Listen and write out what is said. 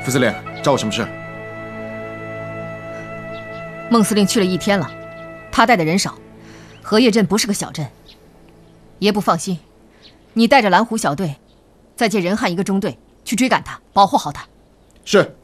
副司令，找我什么事？ 孟司令去了1天了，他带的人少，荷叶镇不是个小镇。爷不放心，你带着蓝虎小队，再借任汉一个中队去追赶他，保护好他。 是。